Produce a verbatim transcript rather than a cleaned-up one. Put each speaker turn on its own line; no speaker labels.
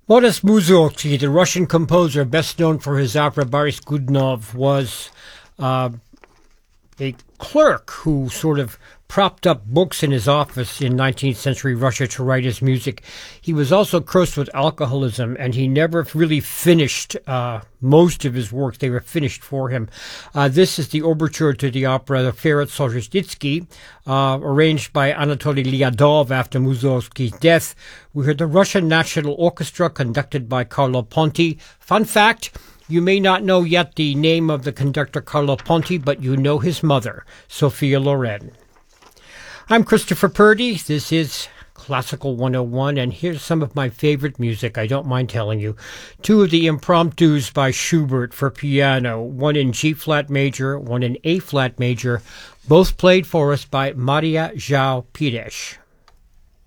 Modest Mussorgsky, the Russian composer best known for his opera Boris Godunov, was uh, a clerk who sort of propped up books in his office in nineteenth century Russia to write his music. He was also cursed with alcoholism, and he never really finished uh, most of his works. They were finished for him. Uh, this is the overture to the opera The Fair at Solzhenitsyn, uh, arranged by Anatoly Lyadov after Mussorgsky's death. We heard the Russian National Orchestra conducted by Carlo Ponti. Fun fact, you may not know yet the name of the conductor Carlo Ponti, but you know his mother, Sophia Loren. I'm Christopher Purdy. This is Classical one oh one, and here's some of my favorite music, I don't mind telling you. Two of the impromptus by Schubert for piano, one in G-flat major, one in A-flat major, both played for us by Maria João Pires.